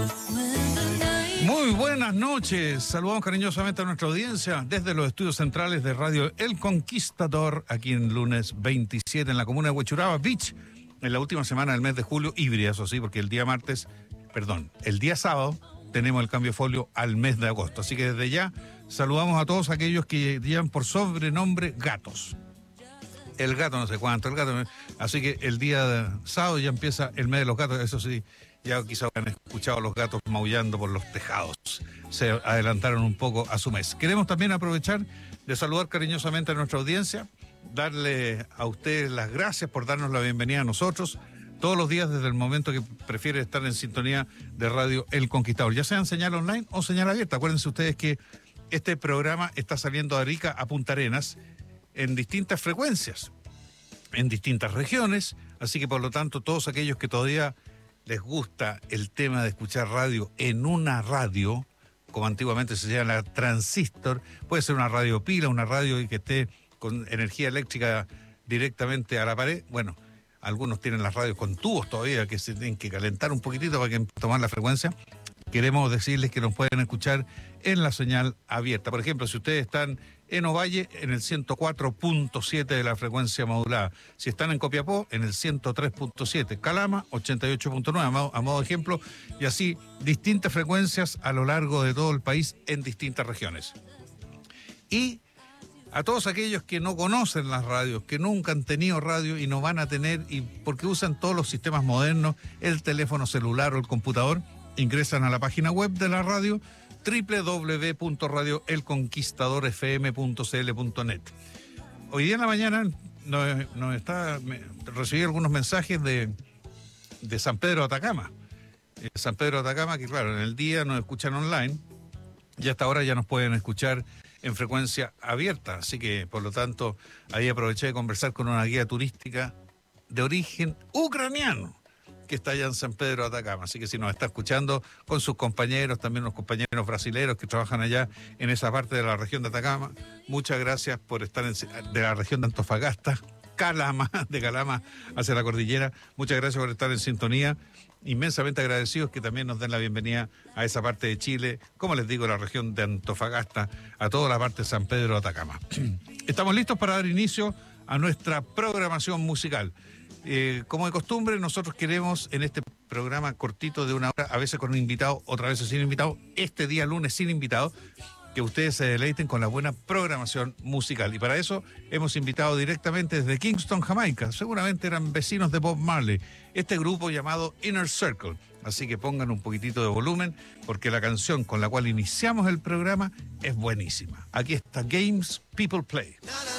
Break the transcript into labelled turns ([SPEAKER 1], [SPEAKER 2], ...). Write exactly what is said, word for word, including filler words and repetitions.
[SPEAKER 1] Muy buenas noches, saludamos cariñosamente a nuestra audiencia desde los estudios centrales de Radio El Conquistador, aquí en lunes veintisiete en la comuna de Huechuraba Beach, en la última semana del mes de julio, híbrida, eso sí, porque el día martes, perdón, el día sábado tenemos el cambio de folio al mes de agosto, así que desde ya saludamos a todos aquellos que llevan por sobrenombre gatos. El gato no sé cuánto, el gato, así que el día de sábado ya empieza el mes de los gatos, eso sí. Ya quizás han escuchado a los gatos maullando por los tejados. Se adelantaron un poco a su mes. Queremos también aprovechar de saludar cariñosamente a nuestra audiencia, darle a ustedes las gracias por darnos la bienvenida a nosotros todos los días desde el momento que prefiere estar en sintonía de Radio El Conquistador, ya sea en señal online o señal abierta. Acuérdense ustedes que este programa está saliendo de Arica a Punta Arenas en distintas frecuencias, en distintas regiones, así que por lo tanto todos aquellos que todavía les gusta el tema de escuchar radio en una radio, como antiguamente se llama la transistor, puede ser una radio pila, una radio que esté con energía eléctrica directamente a la pared. Bueno, algunos tienen las radios con tubos todavía que se tienen que calentar un poquitito para que tomar la frecuencia. Queremos decirles que nos pueden escuchar en la señal abierta. Por ejemplo, si ustedes están en Ovalle, en el ciento cuatro punto siete de la frecuencia modulada. Si están en Copiapó, en el ciento tres punto siete. Calama, ochenta y ocho punto nueve, a modo, a modo de ejemplo. Y así, distintas frecuencias a lo largo de todo el país en distintas regiones. Y a todos aquellos que no conocen las radios, que nunca han tenido radio y no van a tener, y porque usan todos los sistemas modernos, el teléfono celular o el computador, ingresan a la página web de la radio doble u doble u doble u punto radio el conquistador f m punto c l punto net. Hoy día en la mañana nos, nos está, me, recibí algunos mensajes de, de San Pedro de Atacama. Eh, San Pedro de Atacama, que claro, en el día nos escuchan online y hasta ahora ya nos pueden escuchar en frecuencia abierta. Así que, por lo tanto, ahí aproveché de conversar con una guía turística de origen ucraniano que está allá en San Pedro de Atacama. Así que si nos está escuchando con sus compañeros, también los compañeros brasileros que trabajan allá en esa parte de la región de Atacama, muchas gracias por estar en, de la región de Antofagasta, Calama, de Calama hacia la cordillera. Muchas gracias por estar en sintonía. Inmensamente agradecidos que también nos den la bienvenida a esa parte de Chile, como les digo, la región de Antofagasta, a toda la parte de San Pedro de Atacama. Estamos listos para dar inicio a nuestra programación musical. Eh, como de costumbre, nosotros queremos en este programa cortito de una hora, a veces con un invitado, otras veces sin invitado, este día lunes sin invitado, que ustedes se deleiten con la buena programación musical. Y para eso hemos invitado directamente desde Kingston, Jamaica. Seguramente eran vecinos de Bob Marley, este grupo llamado Inner Circle. Así que pongan un poquitito de volumen, porque la canción con la cual iniciamos el programa es buenísima. Aquí está Games People Play.